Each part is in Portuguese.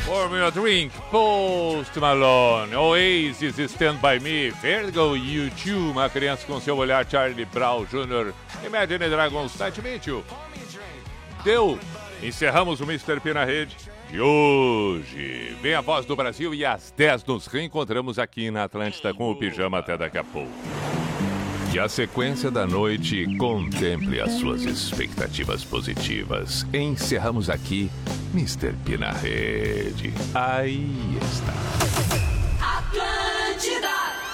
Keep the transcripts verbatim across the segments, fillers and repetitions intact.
Pour me a drink, Post Malone, Oasis, Stand By Me, Virgo, U dois, uma criança com seu olhar, Charlie Brown Júnior, Imagine Dragons, Night Mitchell. Deu, encerramos o mister P na rede de hoje. Vem a voz do Brasil e às dez nos reencontramos aqui na Atlântida com o Pijama até daqui a pouco. Que a sequência da noite contemple as suas expectativas positivas. Encerramos aqui mister P na rede. Aí está. Atlântida.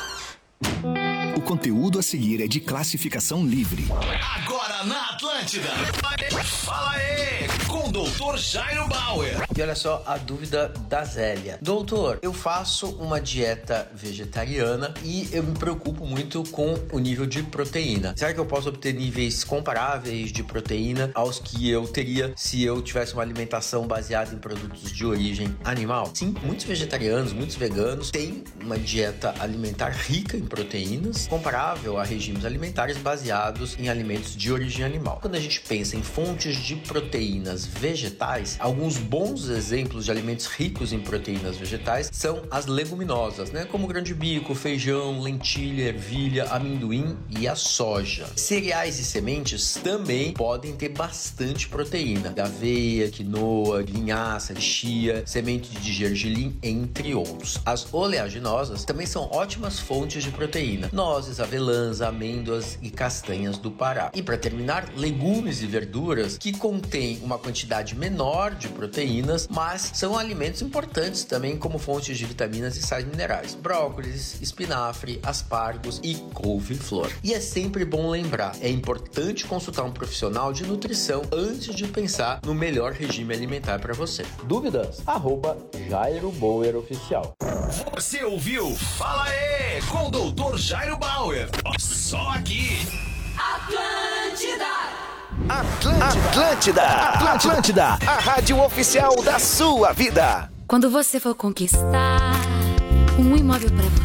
O conteúdo a seguir é de classificação livre. Agora na Atlântida. Fala aí, com o doutor Jairo Bauer. E olha só a dúvida da Zélia. Doutor, eu faço uma dieta vegetariana e eu me preocupo muito com o nível de proteína. Será que eu posso obter níveis comparáveis de proteína aos que eu teria se eu tivesse uma alimentação baseada em produtos de origem animal? Sim, muitos vegetarianos, muitos veganos têm uma dieta alimentar rica em proteínas, comparável a regimes alimentares baseados em alimentos de origem animal. Quando a gente pensa em fontes de proteínas vegetais, alguns bons exemplos de alimentos ricos em proteínas vegetais são as leguminosas, né? Como o grão de bico, feijão, lentilha, ervilha, amendoim e a soja. Cereais e sementes também podem ter bastante proteína. Aveia, quinoa, linhaça, chia, semente de gergelim, entre outros. As oleaginosas também são ótimas fontes de proteína. Nozes, avelãs, amêndoas e castanhas do Pará. E para terminar, legumes e verduras que contêm uma quantidade menor de proteínas, mas são alimentos importantes também como fontes de vitaminas e sais minerais. Brócolis, espinafre, aspargos e couve-flor. E é sempre bom lembrar, é importante consultar um profissional de nutrição antes de pensar no melhor regime alimentar para você. Dúvidas? Arroba Jairo Bauer Oficial. Você ouviu? Fala aí, com o doutor Jairo Bauer. Só aqui. Atlântida. Atlântida. Atlântida. Atlântida. A rádio oficial da sua vida. Quando você for conquistar um imóvel pra você